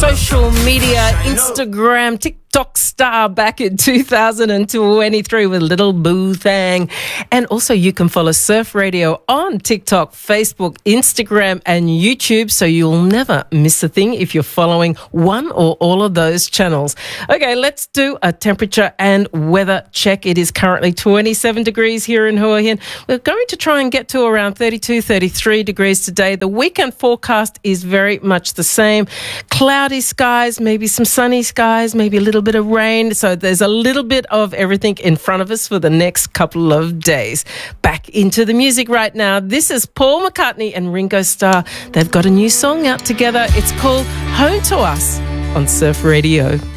social media, Instagram, TikTok star back in 2023 with Little Boo Thang. And also you can follow Surf Radio on TikTok, Facebook, Instagram and YouTube, so you'll never miss a thing if you're following one or all of those channels. Okay, let's do a temperature and weather check. It is currently 27 degrees here in Hua Hin. We're going to try and get to around 32, 33 degrees today. The weekend forecast is very much the same. Cloudy skies, maybe some sunny skies, maybe a little bit of rain. So there's a little bit of everything in front of us for the next couple of days. Back into the music right now. This is Paul McCartney and Ringo Starr. They've got a new song out together. It's called Home to Us on Surf Radio.